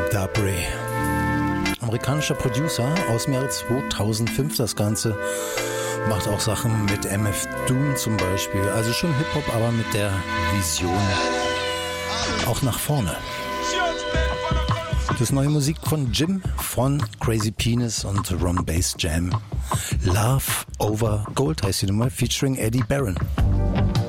Dubray. Amerikanischer Producer aus dem Jahre 2005 das Ganze. Macht auch Sachen mit MF Doom zum Beispiel. Also schon Hip-Hop, aber mit der Vision auch nach vorne. Das ist neue Musik von Jim von Crazy Penis und Ron Bass Jam. Love Over Gold heißt die Nummer, featuring Eddie Barron.